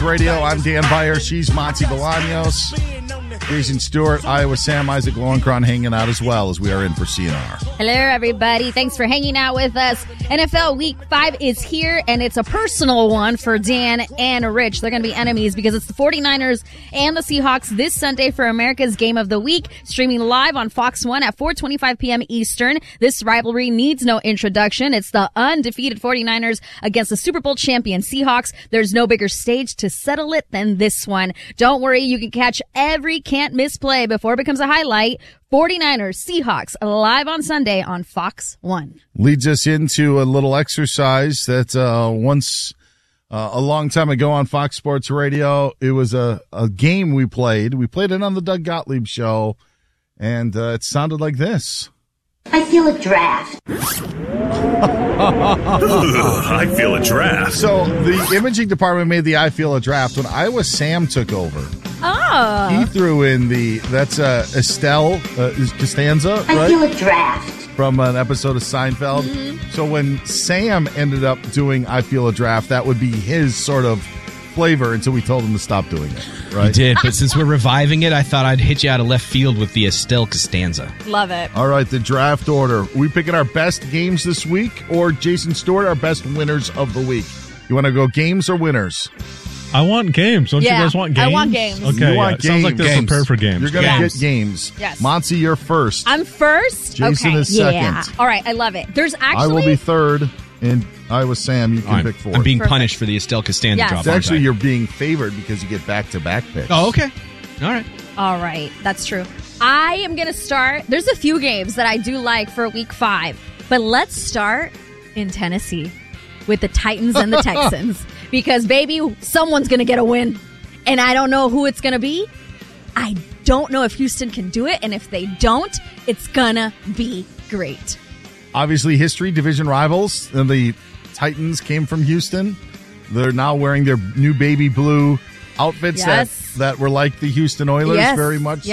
Radio. I'm Dan Beyer. She's Monty Bolaños. Jason Stewart, Iowa Sam, Isaac Lowenkron hanging out as well as we are in for CNR. Hello, everybody. Thanks for hanging out with us. NFL Week 5 is here, and it's a personal one for Dan and Rich. They're going to be enemies because it's the 49ers and the Seahawks this Sunday for America's Game of the Week, streaming live on Fox 1 at 4:25 p.m. Eastern. This rivalry needs no introduction. It's the undefeated 49ers against the Super Bowl champion Seahawks. There's no bigger stage to settle it than this one. Don't worry, you can catch every can't-miss play before it becomes a highlight. 49ers, Seahawks, live on Sunday on Fox 1. Leads us into a little exercise that once a long time ago on Fox Sports Radio, it was a game we played. We played it on the Doug Gottlieb Show, and it sounded like this. I feel a draft. I feel a draft. So the imaging department made the I Feel a Draft when Iowa Sam took over. Oh. He threw in that's Estelle Costanza, right? I feel a draft. From an episode of Seinfeld. Mm-hmm. So when Sam ended up doing I Feel a Draft, that would be his sort of flavor until we told him to stop doing it, right? You did, but since we're reviving it, I thought I'd hit you out of left field with the Estelle Costanza. Love it. All right, the draft order. We picking our best games this week, or Jason Stewart, our best winners of the week? You want to go games or winners? I want games. Don't you guys want games? I want games. Okay, You want sounds like they're games. prepared for games. You're going to Yes. get games. Yes. Monty, you're first. I'm first? Jason okay. is second. Yeah. All right, I love it. There's actually... I will be third, and Iowa Sam, you can pick fourth. I'm being Perfect. punished for the Estelle Costanza Yes. drop. It's aren't actually, I? you're being favored because you get back-to-back picks. Oh, okay. All right. All right, that's true. I am going to start. There's a few games that I do like for week 5, but let's start in Tennessee with the Titans and the Texans because, baby, someone's going to get a win, and I don't know who it's going to be. I don't know if Houston can do it, and if they don't, it's going to be great. Obviously, history, division rivals. And the Titans came from Houston. They're now wearing their new baby blue outfits Yes. that were like the Houston Oilers Yes. very much.